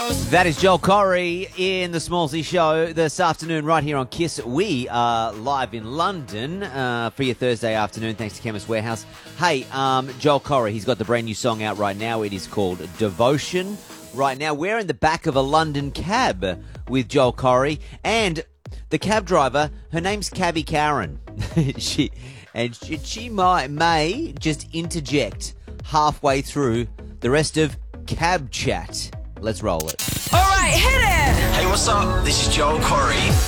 That is Joel Corey in the Smallsy Show this afternoon right here on KISS. We are live in London for your Thursday afternoon, thanks to Chemist Warehouse. Hey, Joel Corey, he's got the brand new song out right now. It is called Devotion. Right now, we're in the back of a London cab with Joel Corey, and the cab driver, her name's Cabby Karen. she may just interject halfway through the rest of Cab Chat. Let's roll it. All right, hit it! Hey, what's up? This is Joel Corey.